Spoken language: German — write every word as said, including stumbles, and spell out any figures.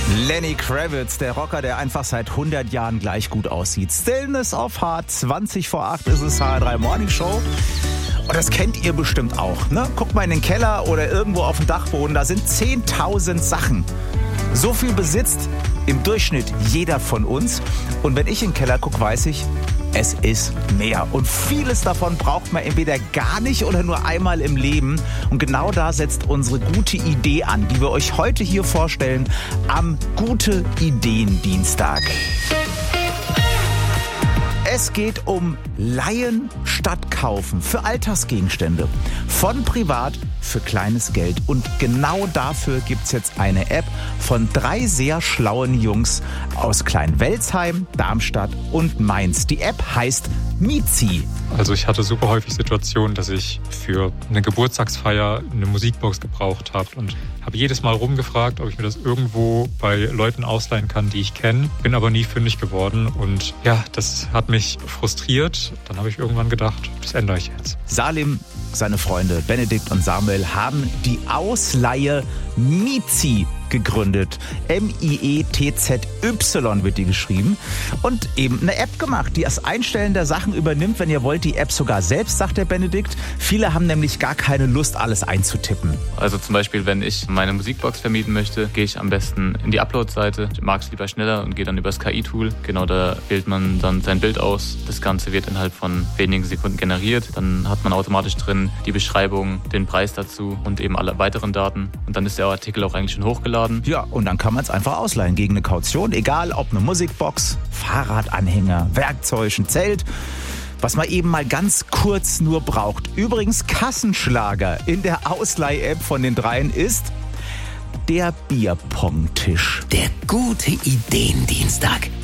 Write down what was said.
Lenny Kravitz, der Rocker, der einfach seit hundert Jahren gleich gut aussieht. Stillness of Heart, zwanzig vor acht ist es, H R drei Morning Show. Und das kennt ihr bestimmt auch, ne? Guckt mal in den Keller oder irgendwo auf dem Dachboden, da sind zehntausend Sachen. So viel besitzt im Durchschnitt jeder von uns. Und wenn ich in den Keller gucke, weiß ich, es ist mehr. Und vieles davon braucht man entweder gar nicht oder nur einmal im Leben. Und genau da setzt unsere gute Idee an, die wir euch heute hier vorstellen am Gute Ideen Dienstag. Es geht um Leihen statt Kaufen für Alltagsgegenstände. Von privat für kleines Geld. Und genau dafür gibt's jetzt eine App von drei sehr schlauen Jungs aus Kleinwelzheim, Darmstadt und Mainz. Die App heißt Mizi. Also ich hatte super häufig Situationen, dass ich für eine Geburtstagsfeier eine Musikbox gebraucht habe und habe jedes Mal rumgefragt, ob ich mir das irgendwo bei Leuten ausleihen kann, die ich kenne. Bin aber nie fündig geworden und ja, das hat mich frustriert. Dann habe ich irgendwann gedacht, das ändere ich jetzt. Salim, seine Freunde Benedikt und Samuel haben die Ausleihe Mizi gegründet. M I E T Z Y wird die geschrieben. Und eben eine App gemacht, die das Einstellen der Sachen übernimmt. Wenn ihr wollt, die App sogar selbst, sagt der Benedikt. Viele haben nämlich gar keine Lust, alles einzutippen. Also zum Beispiel, wenn ich meine Musikbox vermieten möchte, gehe ich am besten in die Upload-Seite. Ich mag es lieber schneller und gehe dann über das K I-Tool. Genau, da wählt man dann sein Bild aus. Das Ganze wird innerhalb von wenigen Sekunden generiert. Dann hat man automatisch drin die Beschreibung, den Preis dazu und eben alle weiteren Daten. Und dann ist der Artikel auch eigentlich schon hochgeladen. Ja, und dann kann man es einfach ausleihen gegen eine Kaution, egal ob eine Musikbox, Fahrradanhänger, Werkzeug, ein Zelt, was man eben mal ganz kurz nur braucht. Übrigens, Kassenschlager in der Ausleih-App von den dreien ist der Bierpong-Tisch. Der Gute Ideen Dienstag.